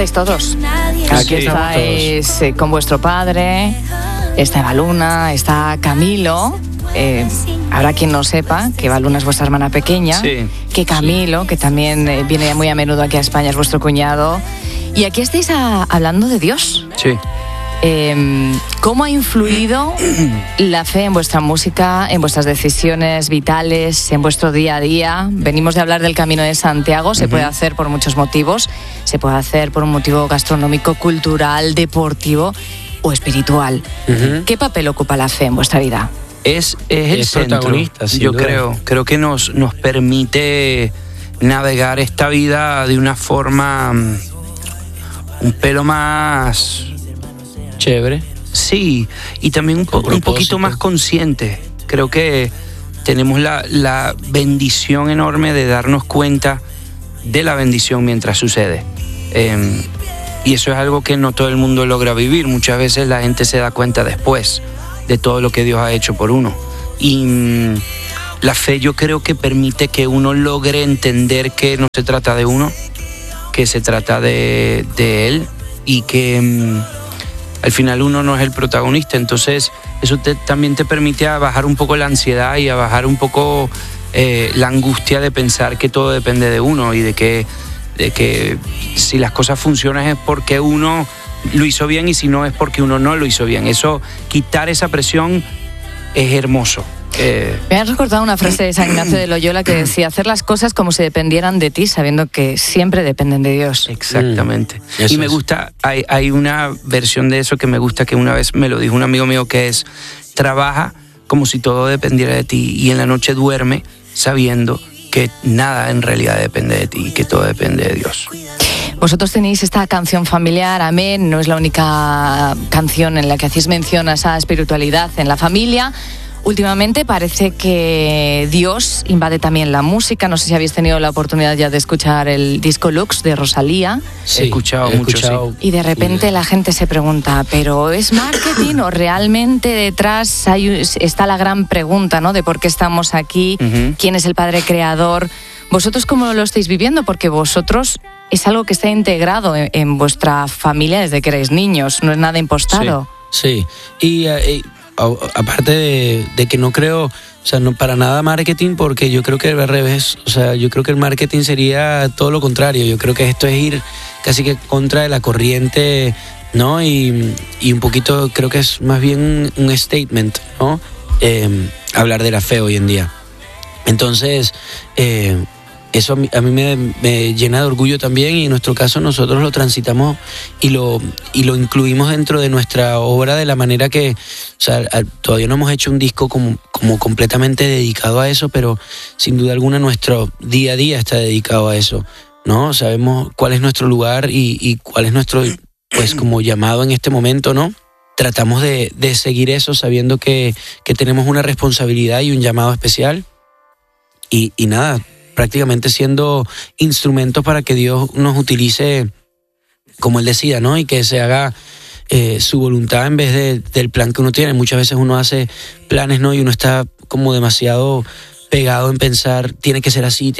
estáis todos. Aquí estáis con vuestro padre, está Eva Luna, está Camilo. Habrá quien no sepa que Eva Luna es vuestra hermana pequeña, sí, que Camilo, que también viene muy a menudo aquí a España, es vuestro cuñado. Y aquí estáis hablando de Dios. Sí. ¿Cómo ha influido la fe en vuestra música, en vuestras decisiones vitales, en vuestro día a día? Venimos de hablar del Camino de Santiago, se puede hacer por muchos motivos, se puede hacer por un motivo gastronómico, cultural, deportivo o espiritual. ¿Qué papel ocupa la fe en vuestra vida? Es el centro, yo creo que nos permite navegar esta vida de una forma un pelo más chévere. Sí, y también un poquito más consciente. Creo que tenemos la bendición enorme de darnos cuenta de la bendición mientras sucede. Y eso es algo que no todo el mundo logra vivir. Muchas veces la gente se da cuenta después de todo lo que Dios ha hecho por uno. Y la fe yo creo que permite que uno logre entender que no se trata de uno, que se trata de Él, y que al final uno no es el protagonista. Entonces eso también te permite a bajar un poco la ansiedad y a bajar un poco la angustia de pensar que todo depende de uno y de que si las cosas funcionan es porque uno lo hizo bien y si no es porque uno no lo hizo bien. Eso, quitar esa presión es hermoso. Me has recordado una frase de San Ignacio de Loyola que decía: hacer las cosas como si dependieran de ti, sabiendo que siempre dependen de Dios. Exactamente. Y me gusta, hay una versión de eso que me gusta, que una vez me lo dijo un amigo mío, que es: trabaja como si todo dependiera de ti y en la noche duerme sabiendo que nada en realidad depende de ti y que todo depende de Dios. Vosotros tenéis esta canción familiar, Amén, no es la única canción en la que hacéis mención a esa espiritualidad en la familia. Últimamente parece que Dios invade también la música. No sé si habéis tenido la oportunidad ya de escuchar el disco Lux de Rosalía. Sí, he escuchado mucho. Sí. Y de repente la gente se pregunta, ¿pero es marketing o realmente detrás está la gran pregunta, ¿no? De por qué estamos aquí, quién es el padre creador? ¿Vosotros cómo lo estáis viviendo? Porque vosotros es algo que está integrado en vuestra familia desde que erais niños, no es nada impostado. Sí. Y aparte de que no creo, o sea, no para nada marketing, porque yo creo que al revés, o sea, yo creo que el marketing sería todo lo contrario. Yo creo que esto es ir casi que contra de la corriente, ¿no? Y un poquito creo que es más bien un statement, ¿no? Hablar de la fe hoy en día. Entonces, eso a mí me llena de orgullo también, y en nuestro caso nosotros lo transitamos y lo incluimos dentro de nuestra obra de la manera que, o sea, todavía no hemos hecho un disco como completamente dedicado a eso, pero sin duda alguna nuestro día a día está dedicado a eso, ¿no? Sabemos cuál es nuestro lugar y cuál es nuestro, pues, como llamado en este momento, ¿no? Tratamos de seguir eso sabiendo que tenemos una responsabilidad y un llamado especial y nada, prácticamente siendo instrumentos para que Dios nos utilice como Él decida, ¿no? Y que se haga su voluntad en vez del plan que uno tiene. Muchas veces uno hace planes, ¿no? Y uno está como demasiado pegado en pensar, tiene que ser así,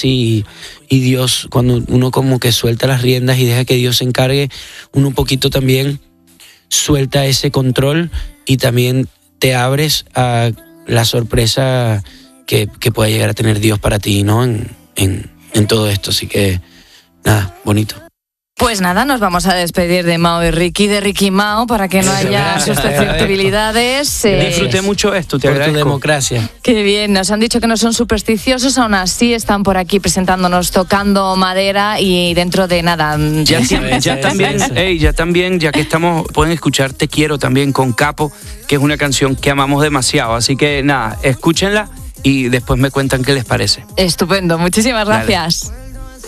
y Dios, cuando uno como que suelta las riendas y deja que Dios se encargue, uno un poquito también suelta ese control y también te abres a la sorpresa que pueda llegar a tener Dios para ti, ¿no? En todo esto, así que nada, bonito. Pues nada, nos vamos a despedir de Mao y Ricky, de Ricky y Mao, para que no haya susceptibilidades. Disfruté mucho esto, te agradezco. Por tu democracia. Qué bien, nos han dicho que no son supersticiosos, aún así están por aquí presentándonos, tocando madera, y dentro de nada... Ya también, ya que estamos, pueden escuchar Te Quiero también con Capo, que es una canción que amamos demasiado, así que nada, escúchenla y después me cuentan qué les parece. Estupendo, muchísimas gracias. Dale.